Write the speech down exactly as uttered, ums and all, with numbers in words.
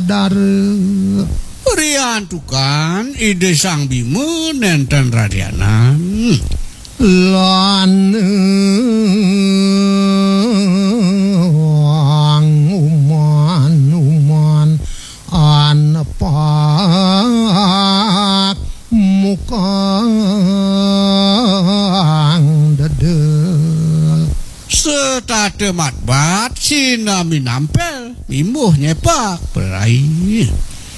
sadar Riantukan ide Sang Bima nenten radianan lan uman uman anepak mukang dedel Setate matbat sinami nampel mimuh nyepak berai